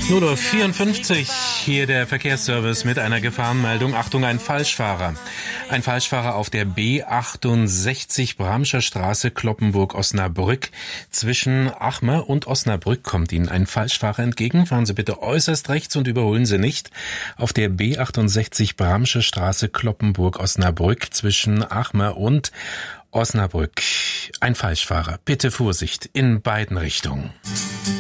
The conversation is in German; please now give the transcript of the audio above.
0:54 Uhr, hier der Verkehrsservice mit einer Gefahrenmeldung. Achtung, ein Falschfahrer. Ein Falschfahrer auf der B68 Bramscher Straße, Cloppenburg-Osnabrück. Zwischen Achmer und Osnabrück kommt Ihnen ein Falschfahrer entgegen. Fahren Sie bitte äußerst rechts und überholen Sie nicht. Auf der B68 Bramscher Straße, Cloppenburg-Osnabrück zwischen Achmer und Osnabrück. Ein Falschfahrer. Bitte Vorsicht in beiden Richtungen.